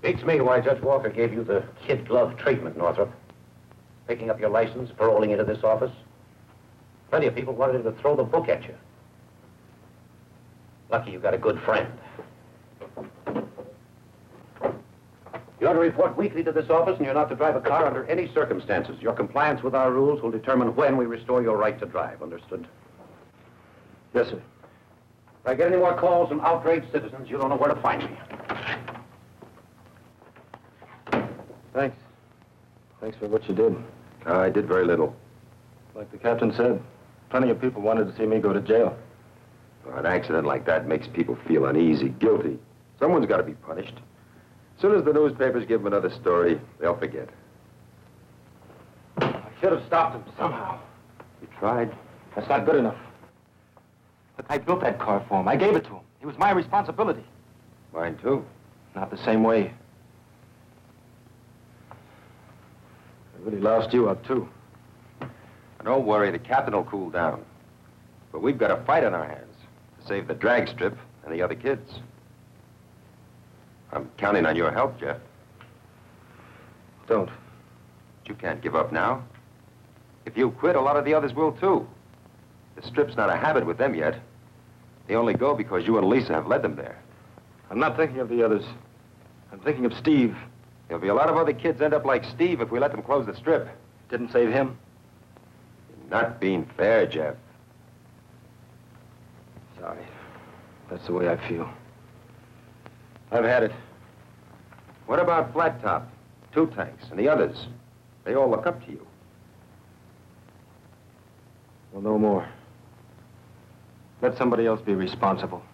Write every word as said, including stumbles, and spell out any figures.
Beats me why Judge Walker gave you the kid glove treatment, Northrop. Picking up your license, paroling into this office. Plenty of people wanted him to throw the book at you. Lucky you got a good friend. You ought to report weekly to this office, and you're not to drive a car under any circumstances. Your compliance with our rules will determine when we restore your right to drive. Understood? Yes, sir. If I get any more calls from outraged citizens, you don't know where to find me. Thanks. Thanks for what you did. Uh, I did very little. Like the captain said, plenty of people wanted to see me go to jail. An accident like that makes people feel uneasy, guilty. Someone's got to be punished. As soon as the newspapers give them another story, they'll forget. I should have stopped him somehow. You tried? That's not good enough. Look, I built that car for him. I gave it to him. It was my responsibility. Mine, too. Not the same way. I really loused you up, too. Don't worry, the captain will cool down. But we've got a fight on our hands to save the drag strip and the other kids. I'm counting on your help, Jeff. Don't. But you can't give up now. If you quit, a lot of the others will, too. The strip's not a habit with them yet. They only go because you and Lisa have led them there. I'm not thinking of the others. I'm thinking of Steve. There'll be a lot of other kids end up like Steve if we let them close the strip. Didn't save him. You're not being fair, Jeff. Sorry. That's the way I feel. I've had it. What about Flat Top, Two Tanks, and the others? They all look up to you. Well, no more. Let somebody else be responsible.